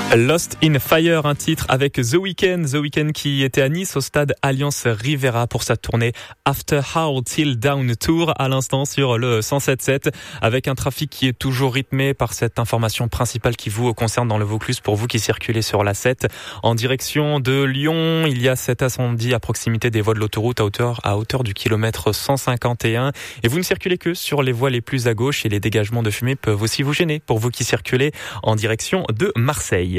Lost in Fire, un titre avec The Weeknd qui était à Nice au stade Alliance Riviera pour sa tournée After How Till Down Tour, à l'instant sur le 107.7, avec un trafic qui est toujours rythmé par cette information principale qui vous concerne dans le Vaucluse pour vous qui circulez sur la 7 en direction de Lyon. Il y a cet incendie à proximité des voies de l'autoroute à hauteur du kilomètre 151 et vous ne circulez que sur les voies les plus à gauche et les dégagements de fumée peuvent aussi vous gêner pour vous qui circulez en direction de Marseille.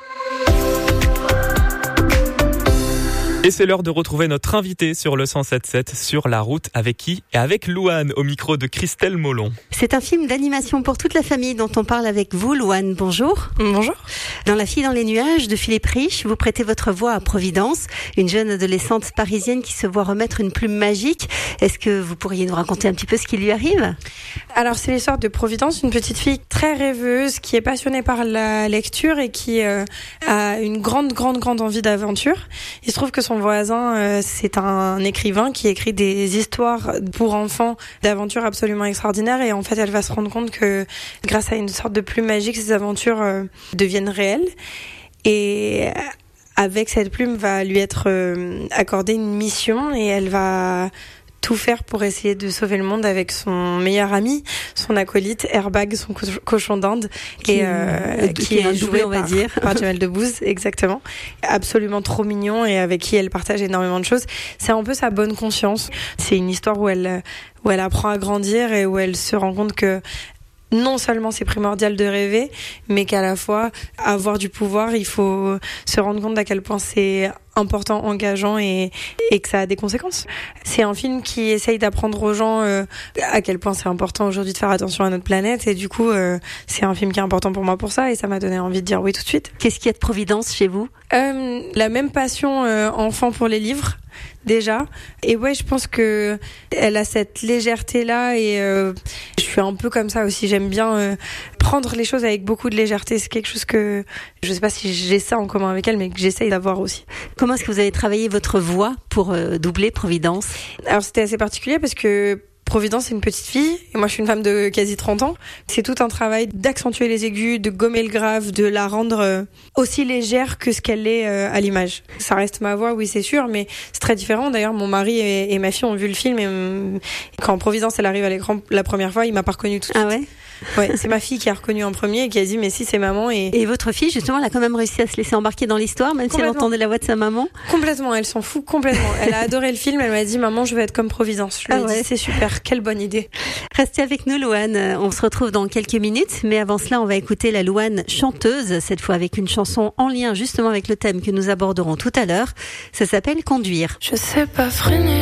Et c'est l'heure de retrouver notre invité sur le 107.7 sur la route avec qui ? Et avec Louane au micro de Christelle Molon. C'est un film d'animation pour toute la famille dont on parle avec vous, Louane. Bonjour. Bonjour. Dans La fille dans les nuages de Philippe Rich, vous prêtez votre voix à Providence, une jeune adolescente parisienne qui se voit remettre une plume magique. Est-ce que vous pourriez nous raconter un petit peu ce qui lui arrive ? Alors c'est l'histoire de Providence, une petite fille très rêveuse qui est passionnée par la lecture et qui a une grande envie d'aventure. Il se trouve que son voisin, c'est un écrivain qui écrit des histoires pour enfants d'aventures absolument extraordinaires et en fait elle va se rendre compte que grâce à une sorte de plume magique, ces aventures deviennent réelles et avec cette plume va lui être accordée une mission et elle va tout faire pour essayer de sauver le monde avec son meilleur ami, son acolyte Airbag, son cochon d'Inde, qui est joué, on va dire, par Jamel Debbouze, exactement. Absolument trop mignon et avec qui elle partage énormément de choses. C'est un peu sa bonne conscience. C'est une histoire où elle apprend à grandir et où elle se rend compte que non seulement c'est primordial de rêver, mais qu'à la fois, avoir du pouvoir, il faut se rendre compte à quel point c'est important, engageant et que ça a des conséquences. C'est un film qui essaye d'apprendre aux gens à quel point c'est important aujourd'hui de faire attention à notre planète et du coup, c'est un film qui est important pour moi pour ça et ça m'a donné envie de dire oui tout de suite. Qu'est-ce qu'il y a de Providence chez vous ? La même passion enfant pour les livres. Déjà. Et ouais, je pense que elle a cette légèreté-là et je suis un peu comme ça aussi. J'aime bien prendre les choses avec beaucoup de légèreté. C'est quelque chose que je sais pas si j'ai ça en commun avec elle, mais que j'essaye d'avoir aussi. Comment est-ce que vous avez travaillé votre voix pour doubler Providence ? Alors c'était assez particulier parce que Providence, c'est une petite fille, et moi je suis une femme de quasi 30 ans. C'est tout un travail d'accentuer les aigus, de gommer le grave, de la rendre aussi légère que ce qu'elle est à l'image. Ça reste ma voix, oui c'est sûr, mais c'est très différent. D'ailleurs, mon mari et ma fille ont vu le film, et quand Providence elle arrive à l'écran la première fois, il m'a pas reconnue tout de suite. Ah ouais ? Ouais, c'est ma fille qui a reconnu en premier et qui a dit mais si c'est maman et votre fille justement elle a quand même réussi à se laisser embarquer dans l'histoire même si elle entendait la voix de sa maman. Complètement, elle s'en fout complètement. Elle a adoré le film, elle m'a dit maman je veux être comme Providence. Je lui ai dit c'est super, quelle bonne idée. Restez avec nous Louane, on se retrouve dans quelques minutes mais avant cela on va écouter la Louane chanteuse, cette fois avec une chanson en lien justement avec le thème que nous aborderons tout à l'heure. Ça s'appelle Conduire. Je sais pas freiner.